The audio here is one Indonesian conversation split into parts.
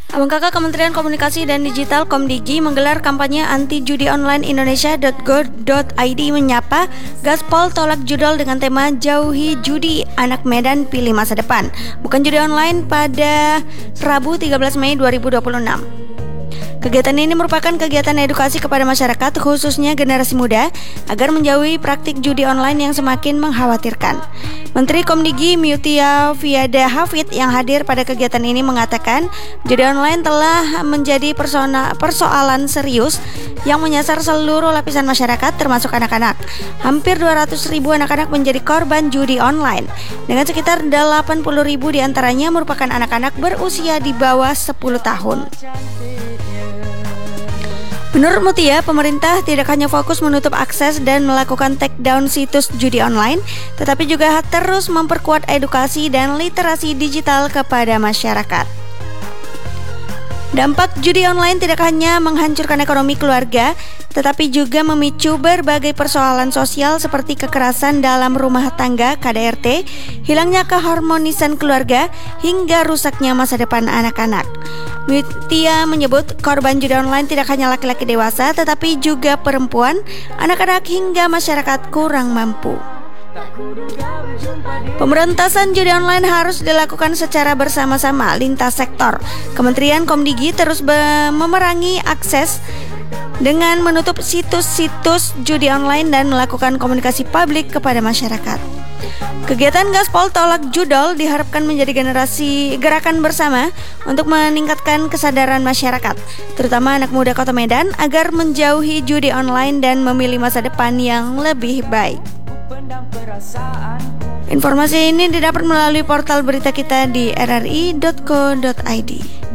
Abang Kakak Kementerian Komunikasi dan Digital Komdigi menggelar kampanye anti judi online Indonesia.go.id menyapa gaspol tolak judol dengan tema Jauhi Judi, Anak Medan Pilih Masa Depan, bukan judi online pada Rabu 13 Mei 2026. Kegiatan ini merupakan kegiatan edukasi kepada masyarakat, khususnya generasi muda, agar menjauhi praktik judi online yang semakin mengkhawatirkan. Menteri Komdigi Mutia Fiada Hafid yang hadir pada kegiatan ini mengatakan, judi online telah menjadi persoalan serius yang menyasar seluruh lapisan masyarakat termasuk anak-anak. Hampir 200.000 anak-anak menjadi korban judi online, dengan sekitar 80.000 diantaranya merupakan anak-anak berusia di bawah 10 tahun. Menurut Mutia, pemerintah tidak hanya fokus menutup akses dan melakukan take down situs judi online, tetapi juga terus memperkuat edukasi dan literasi digital kepada masyarakat. Dampak judi online tidak hanya menghancurkan ekonomi keluarga, tetapi juga memicu berbagai persoalan sosial seperti kekerasan dalam rumah tangga (KDRT), hilangnya keharmonisan keluarga, hingga rusaknya masa depan anak-anak. Mutia menyebut korban judi online tidak hanya laki-laki dewasa, tetapi juga perempuan, anak-anak, hingga masyarakat kurang mampu. Pemberantasan judi online harus dilakukan secara bersama-sama lintas sektor. Kementerian Komdigi terus memerangi akses dengan menutup situs-situs judi online dan melakukan komunikasi publik kepada masyarakat. Kegiatan Gaspol Tolak Judol diharapkan menjadi gerakan bersama untuk meningkatkan kesadaran masyarakat, terutama anak muda Kota Medan, agar menjauhi judi online dan memilih masa depan yang lebih baik. Informasi ini didapat melalui portal berita kita di rri.co.id.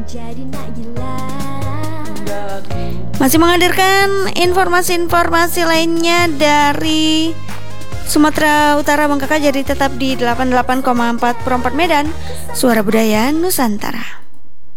Masih menghadirkan informasi-informasi lainnya dari Sumatera Utara, Bang Kakak, jadi tetap di 88,4 Medan, Suara Budaya Nusantara.